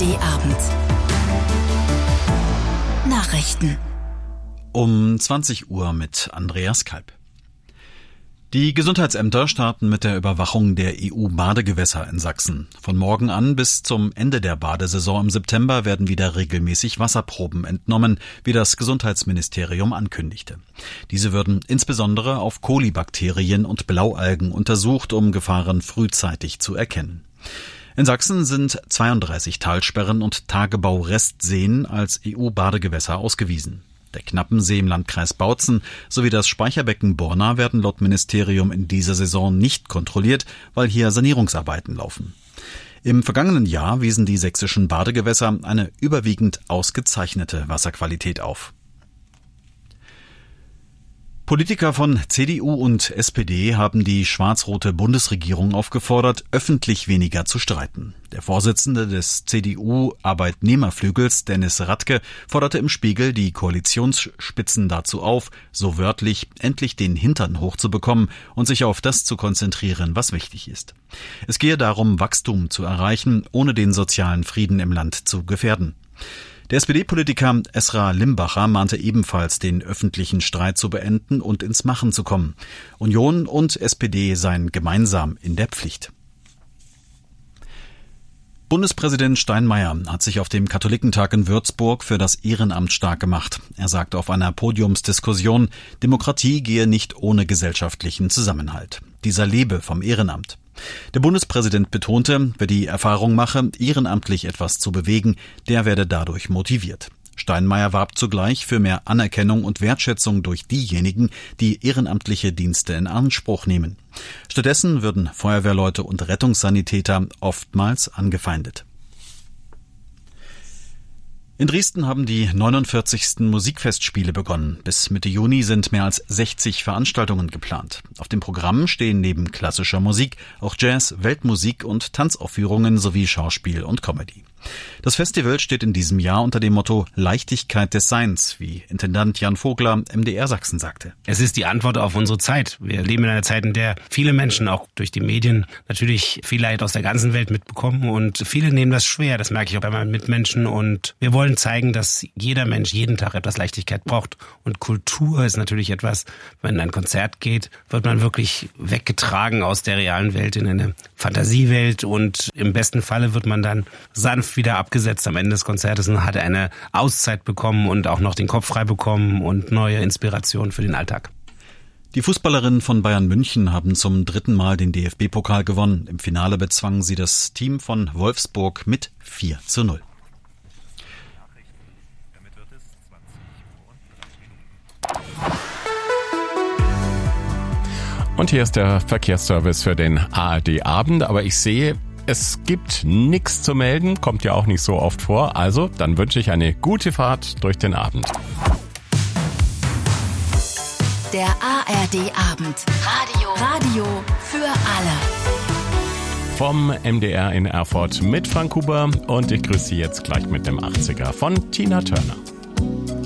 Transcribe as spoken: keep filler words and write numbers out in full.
D-Abend. Nachrichten. Um zwanzig Uhr mit Andreas Kalb. Die Gesundheitsämter starten mit der Überwachung der E U-Badegewässer in Sachsen. Von morgen an bis zum Ende der Badesaison im September werden wieder regelmäßig Wasserproben entnommen, wie das Gesundheitsministerium ankündigte. Diese würden insbesondere auf Kolibakterien und Blaualgen untersucht, um Gefahren frühzeitig zu erkennen. In Sachsen sind zweiunddreißig Talsperren und Tagebau-Restseen als E U-Badegewässer ausgewiesen. Der Knappensee im Landkreis Bautzen sowie das Speicherbecken Borna werden laut Ministerium in dieser Saison nicht kontrolliert, weil hier Sanierungsarbeiten laufen. Im vergangenen Jahr wiesen die sächsischen Badegewässer eine überwiegend ausgezeichnete Wasserqualität auf. Politiker von C D U und S P D haben die schwarz-rote Bundesregierung aufgefordert, öffentlich weniger zu streiten. Der Vorsitzende des C D U-Arbeitnehmerflügels, Dennis Radke, forderte im Spiegel die Koalitionsspitzen dazu auf, so wörtlich endlich den Hintern hochzubekommen und sich auf das zu konzentrieren, was wichtig ist. Es gehe darum, Wachstum zu erreichen, ohne den sozialen Frieden im Land zu gefährden. Der S P D-Politiker Esra Limbacher mahnte ebenfalls, den öffentlichen Streit zu beenden und ins Machen zu kommen. Union und S P D seien gemeinsam in der Pflicht. Bundespräsident Steinmeier hat sich auf dem Katholikentag in Würzburg für das Ehrenamt stark gemacht. Er sagte auf einer Podiumsdiskussion, Demokratie gehe nicht ohne gesellschaftlichen Zusammenhalt. Dieser lebe vom Ehrenamt. Der Bundespräsident betonte, wer die Erfahrung mache, ehrenamtlich etwas zu bewegen, der werde dadurch motiviert. Steinmeier warb zugleich für mehr Anerkennung und Wertschätzung durch diejenigen, die ehrenamtliche Dienste in Anspruch nehmen. Stattdessen würden Feuerwehrleute und Rettungssanitäter oftmals angefeindet. In Dresden haben die neunundvierzigsten Musikfestspiele begonnen. Bis Mitte Juni sind mehr als sechzig Veranstaltungen geplant. Auf dem Programm stehen neben klassischer Musik auch Jazz, Weltmusik und Tanzaufführungen sowie Schauspiel und Comedy. Das Festival steht in diesem Jahr unter dem Motto Leichtigkeit des Seins, wie Intendant Jan Vogler M D R Sachsen sagte. Es ist die Antwort auf unsere Zeit. Wir leben in einer Zeit, in der viele Menschen auch durch die Medien natürlich viel Leid aus der ganzen Welt mitbekommen und viele nehmen das schwer. Das merke ich auch bei meinen Mitmenschen und wir wollen zeigen, dass jeder Mensch jeden Tag etwas Leichtigkeit braucht und Kultur ist natürlich etwas, wenn ein Konzert geht, wird man wirklich weggetragen aus der realen Welt in eine Fantasiewelt und im besten Falle wird man dann sanft wieder abgesetzt am Ende des Konzertes und hat eine Auszeit bekommen und auch noch den Kopf frei bekommen und neue Inspiration für den Alltag. Die Fußballerinnen von Bayern München haben zum dritten Mal den D F B-Pokal gewonnen. Im Finale bezwangen sie das Team von Wolfsburg mit vier zu null. Und hier ist der Verkehrsservice für den A R D-Abend. Aber ich sehe, es gibt nichts zu melden, kommt ja auch nicht so oft vor. Also, dann wünsche ich eine gute Fahrt durch den Abend. Der A R D-Abend. Radio. Radio für alle. Vom M D R in Erfurt mit Frank Huber und ich grüße Sie jetzt gleich mit dem achtziger von Tina Turner.